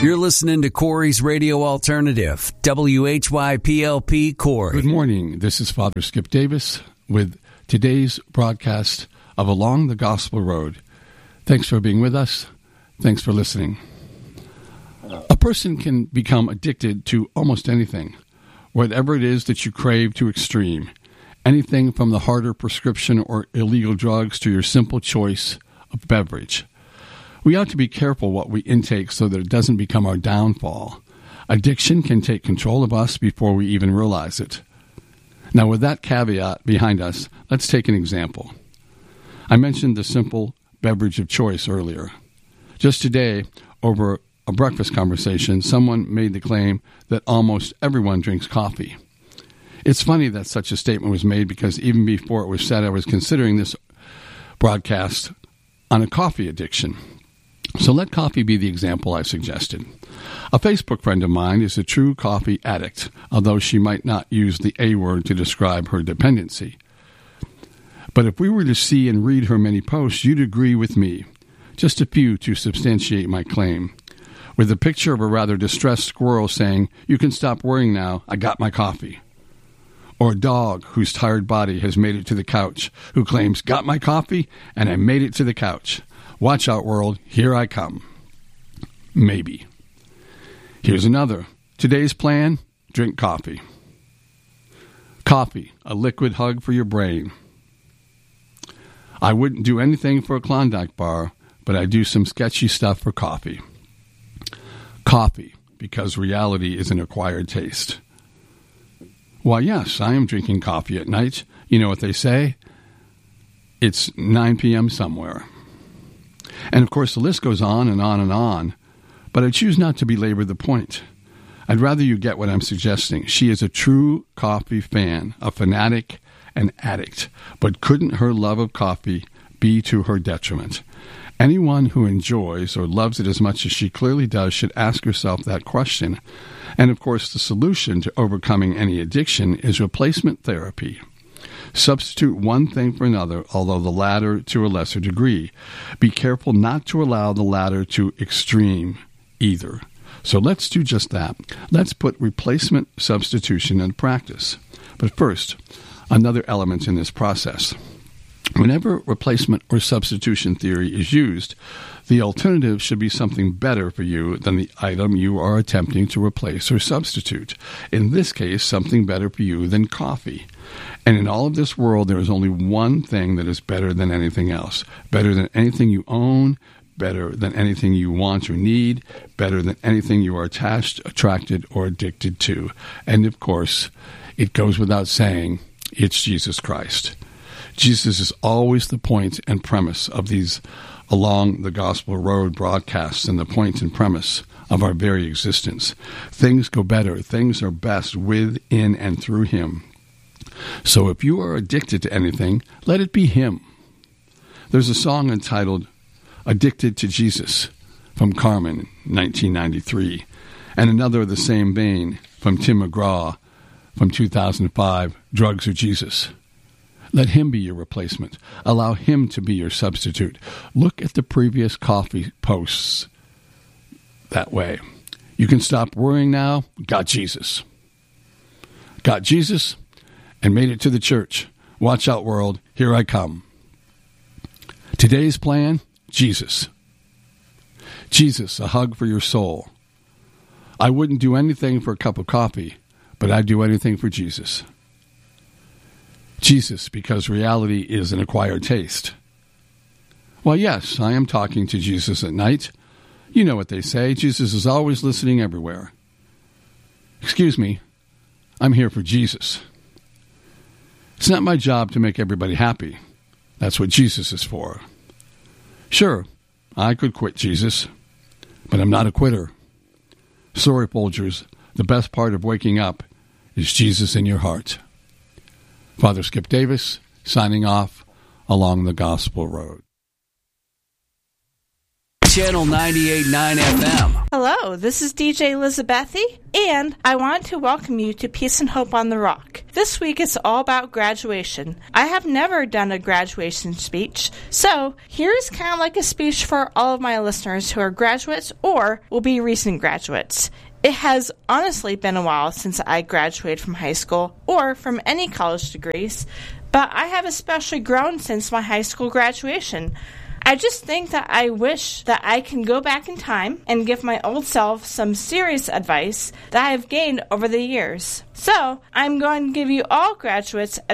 You're listening to Corey's Radio Alternative, WHYPLP Corey. Good morning. This is Father Skip Davis with today's broadcast of Along the Gospel Road. Thanks for being with us. Thanks for listening. A person can become addicted to almost anything, whatever it is that you crave to extreme. Anything from the harder prescription or illegal drugs to your simple choice of beverage. We ought to be careful what we intake so that it doesn't become our downfall. Addiction can take control of us before we even realize it. Now, with that caveat behind us, let's take an example. I mentioned the simple beverage of choice earlier. Just today, over a breakfast conversation, someone made the claim that almost everyone drinks coffee. It's funny that such a statement was made because even before it was said, I was considering this broadcast on a coffee addiction. So let coffee be the example I suggested. A Facebook friend of mine is a true coffee addict, although she might not use the A word to describe her dependency. But if we were to see and read her many posts, you'd agree with me. Just a few to substantiate my claim. With a picture of a rather distressed squirrel saying, "You can stop worrying now, I got my coffee." Or a dog whose tired body has made it to the couch, who claims, "Got my coffee, and I made it to the couch. Watch out, world, here I come." Maybe. Here's another. Today's plan, drink coffee. Coffee, a liquid hug for your brain. I wouldn't do anything for a Klondike bar, but I do some sketchy stuff for coffee. Coffee, because reality is an acquired taste. Why, yes, I am drinking coffee at night. You know what they say? It's 9 p.m. somewhere. And, of course, the list goes on and on and on, but I choose not to belabor the point. I'd rather you get what I'm suggesting. She is a true coffee fan, a fanatic, an addict, but couldn't her love of coffee be to her detriment? Anyone who enjoys or loves it as much as she clearly does should ask herself that question. And, of course, the solution to overcoming any addiction is replacement therapy. Substitute one thing for another, although the latter to a lesser degree. Be careful not to allow the latter to extreme either. So let's do just that. Let's put replacement substitution into practice. But first, another element in this process. Whenever replacement or substitution theory is used, the alternative should be something better for you than the item you are attempting to replace or substitute. In this case, something better for you than coffee. And in all of this world, there is only one thing that is better than anything else. Better than anything you own, better than anything you want or need, better than anything you are attached, attracted, or addicted to. And of course, it goes without saying, it's Jesus Christ. Jesus is always the point and premise of these Along the Gospel Road broadcasts and the point and premise of our very existence. Things go better, things are best with, in, and through Him. So if you are addicted to anything, let it be Him. There's a song entitled Addicted to Jesus from Carmen, 1993, and another of the same vein from Tim McGraw from 2005, Drugs or Jesus. Let Him be your replacement. Allow Him to be your substitute. Look at the previous coffee posts that way. You can stop worrying now. Got Jesus. Got Jesus and made it to the church. Watch out, world. Here I come. Today's plan, Jesus. Jesus, a hug for your soul. I wouldn't do anything for a cup of coffee, but I'd do anything for Jesus. Jesus, because reality is an acquired taste. Well, yes, I am talking to Jesus at night. You know what they say, Jesus is always listening everywhere. Excuse me, I'm here for Jesus. It's not my job to make everybody happy. That's what Jesus is for. Sure, I could quit Jesus, but I'm not a quitter. Sorry, Folgers, the best part of waking up is Jesus in your heart. Father Skip Davis, signing off along the Gospel Road. Channel 98.9 FM. Hello, this is DJ Elizabethy, and I want to welcome you to Peace and Hope on the Rock. This week is all about graduation. I have never done a graduation speech, so here's kind of like a speech for all of my listeners who are graduates or will be recent graduates. It has honestly been a while since I graduated from high school or from any college degrees, but I have especially grown since my high school graduation. I just think that I wish that I can go back in time and give my old self some serious advice that I have gained over the years. So, I'm going to give you all graduates